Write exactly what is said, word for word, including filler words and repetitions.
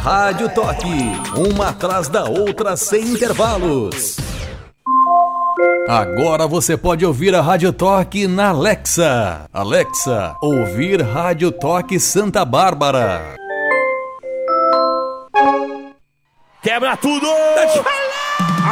Rádio Toque, uma atrás da outra sem intervalos. Agora você pode ouvir a Rádio Toque na Alexa. Alexa, ouvir Rádio Toque Santa Bárbara. Quebra tudo!